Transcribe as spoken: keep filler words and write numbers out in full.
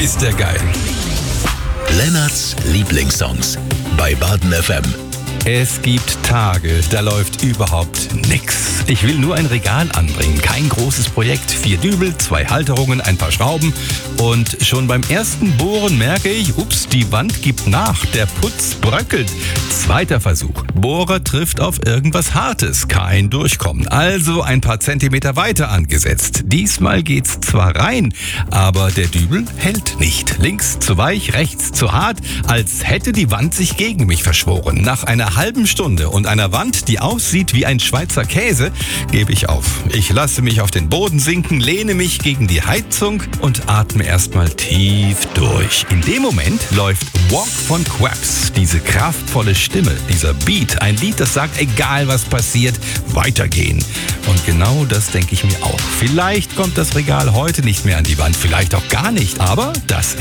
ist der geil. Lennarts Lieblingssongs bei Baden F M. Es gibt Tage, da läuft überhaupt nix. Ich will nur ein Regal anbringen, kein großes Projekt. Vier Dübel, zwei Halterungen, ein paar Schrauben. Und schon beim ersten Bohren merke ich, ups, die Wand gibt nach, der Putz bröckelt. Zweiter Versuch. Bohrer trifft auf irgendwas Hartes, kein Durchkommen. Also ein paar Zentimeter weiter angesetzt. Diesmal geht's zwar rein, aber der Dübel hält nicht. Links zu weich, rechts zu hart, als hätte die Wand sich gegen mich verschworen. Nach einer halben Stunde und einer Wand, die aussieht wie ein Schweizer Käse, gebe ich auf. Ich lasse mich auf den Boden sinken, lehne mich gegen die Heizung und atme erstmal tief durch. In dem Moment läuft Walk von Quabs, diese kraftvolle Stimme, dieser Beat, ein Lied, das sagt, egal was passiert, weitergehen. Und genau das denke ich mir auch. Vielleicht kommt das Regal heute nicht mehr an die Wand, vielleicht auch gar nicht, aber das